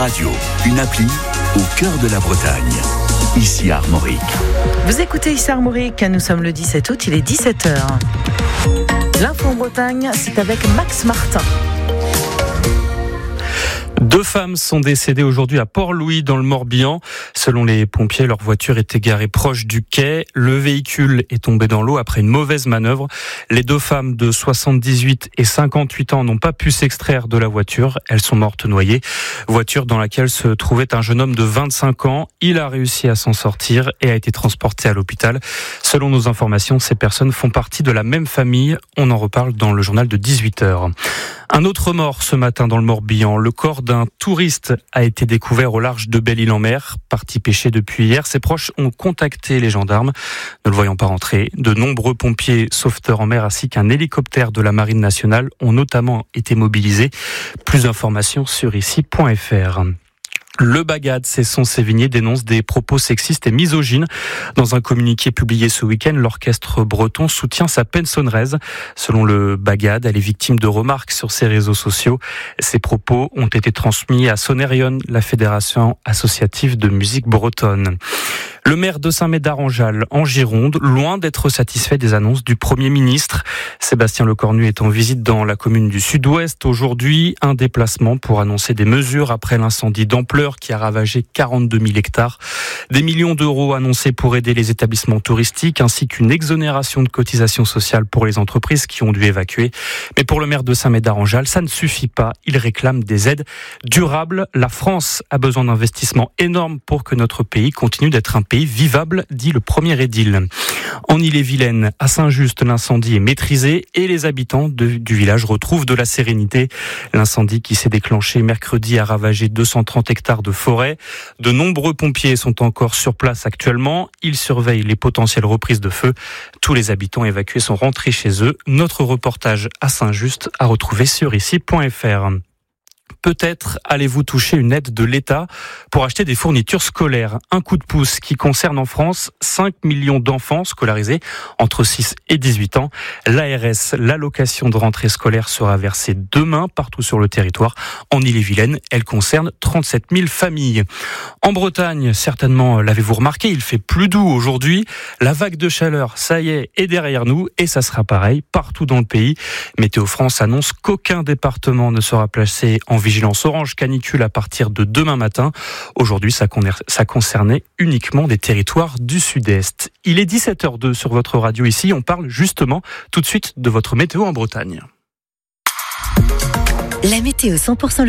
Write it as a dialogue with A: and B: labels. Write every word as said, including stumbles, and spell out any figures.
A: radio, une appli au cœur de la Bretagne. Ici Armorique.
B: Vous écoutez ici Armorique, nous sommes le dix-sept août, il est dix-sept heures. L'info en Bretagne, c'est avec Max Martin.
C: Deux femmes sont décédées aujourd'hui à Port-Louis dans le Morbihan. Selon les pompiers, leur voiture était garée proche du quai. Le véhicule est tombé dans l'eau après une mauvaise manœuvre. Les deux femmes de soixante-dix-huit et cinquante-huit ans n'ont pas pu s'extraire de la voiture. Elles sont mortes noyées. Voiture dans laquelle se trouvait un jeune homme de vingt-cinq ans. Il a réussi à s'en sortir et a été transporté à l'hôpital. Selon nos informations, ces personnes font partie de la même famille. On en reparle dans le journal de dix-huit heures. Un autre mort ce matin dans le Morbihan. Le corps d'un touriste a été découvert au large de Belle-Île-en-Mer. Parti pêcher depuis hier, ses proches ont contacté les gendarmes. Ne le voyant pas rentrer, de nombreux pompiers sauveteurs en mer ainsi qu'un hélicoptère de la Marine nationale ont notamment été mobilisés. Plus d'informations sur ici point f r. Le Bagad, Cesson-Sévigné, dénonce des propos sexistes et misogynes. Dans un communiqué publié ce week-end, l'orchestre breton soutient sa pensionnaise. Selon le Bagad, elle est victime de remarques sur ses réseaux sociaux. Ces propos ont été transmis à Sonerion, la fédération associative de musique bretonne. Le maire de Saint-Médard-en-Jalles, en Gironde, loin d'être satisfait des annonces du Premier ministre. Sébastien Lecornu est en visite dans la commune du Sud-Ouest aujourd'hui. Un déplacement pour annoncer des mesures après l'incendie d'ampleur qui a ravagé quarante-deux mille hectares. Des millions d'euros annoncés pour aider les établissements touristiques ainsi qu'une exonération de cotisations sociales pour les entreprises qui ont dû évacuer. Mais pour le maire de Saint-Médard-en-Jalles, ça ne suffit pas. Il réclame des aides durables. La France a besoin d'investissements énormes pour que notre pays continue d'être un pays vivable, dit le premier édile. En Ille-et-Vilaine, à Saint-Just, l'incendie est maîtrisé et les habitants de, du village retrouvent de la sérénité. L'incendie qui s'est déclenché mercredi a ravagé deux cent trente hectares de forêt. De nombreux pompiers sont encore sur place actuellement. Ils surveillent les potentielles reprises de feu. Tous les habitants évacués sont rentrés chez eux. Notre reportage à Saint-Just à retrouver sur ici point f r. Peut-être allez-vous toucher une aide de l'État pour acheter des fournitures scolaires. Un coup de pouce qui concerne en France cinq millions d'enfants scolarisés entre six et dix-huit ans. L'A R S, l'allocation de rentrée scolaire, sera versée demain partout sur le territoire. En Ille-et-Vilaine, elle concerne trente-sept mille familles. En Bretagne, certainement l'avez-vous remarqué, il fait plus doux aujourd'hui. La vague de chaleur, ça y est, est derrière nous et ça sera pareil partout dans le pays. Météo France annonce qu'aucun département ne sera placé en vigilance orange canicule à partir de demain matin. Aujourd'hui, ça, con- ça concernait uniquement des territoires du sud-est. Il est dix-sept heures deux sur votre radio ici. On parle justement tout de suite de votre météo en Bretagne.
D: La météo cent pour cent